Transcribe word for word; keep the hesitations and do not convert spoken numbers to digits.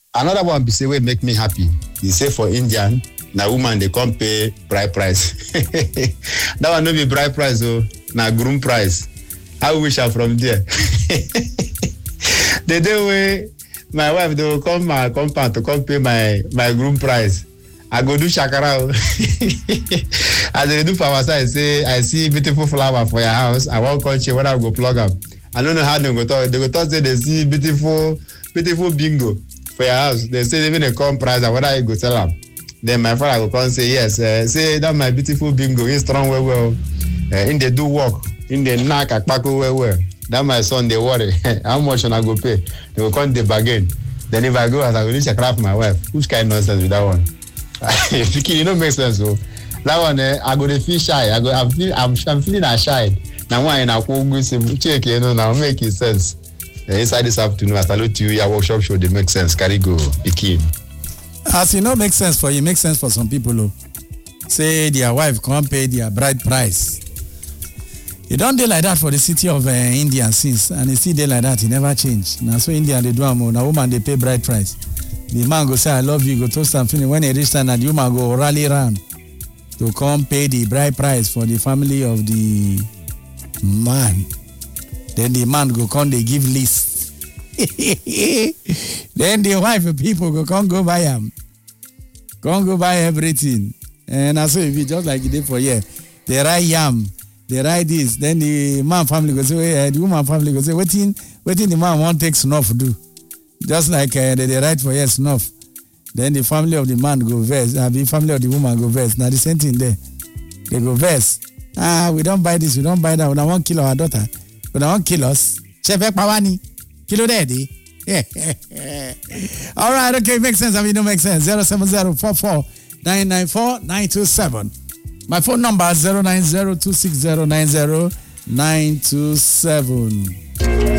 Another one be say wey make me happy. You say for Indian, na woman they come pay bride price. That one no be bride price, oh, na groom price. I wish I'm from there. The day way my wife they will come my compound to come pay my my groom price. I go do shakara. As they do for our side, say I see beautiful flower for your house. I won't call you when I go plug up. I don't know how they go talk. They go talk say they see beautiful, beautiful bingo for your house. They say even a come price and whether I go tell them. Then my father will come say yes. Uh, say that my beautiful bingo is strong well well. Uh, in they do work, in the knack akpako well well. That my son they worry. How much should I go pay? They will come the bargain. Then if I go as I will shakara for my wife. Which kind of nonsense with that one? You know make sense so. That one eh, I go to feel shy. I go I'm feel I'm, I'm feeling ashamed. Now why I go go check you know now make it sense. Uh, inside this afternoon I salute you your workshop show they make sense. Carry go pikin. As you know make sense for you, make sense for some people oh. Say their wife can't pay their bride price. You don't do like that for the city of uh, India since and it still dey like that, it never change. Now so India they do am now woman they pay bride price. The man go say I love you, go toast and finish. When he reach time, the woman go rally round to come pay the bride price for the family of the man. Then the man go come they give list. Then the wife of people go come go buy him. Come go buy everything. And I say if you just like you did for here, they write yam, they write this. Then the man family go say, hey, the woman family go say, waiting, waiting the man won't take snuff do. Just like uh, they, they write for yes snuff. Then the family of the man go verse, uh, the family of the woman go verse. Now the same thing there. They go verse. Ah, we don't buy this, we don't buy that. We don't want to kill our daughter. We don't want to kill us. Chef Pawani. Kilo daddy. All right, okay, makes sense. I mean, it makes sense. zero seven zero four four nine nine four nine two seven. My phone number is zero nine zero two six zero nine zero nine two seven.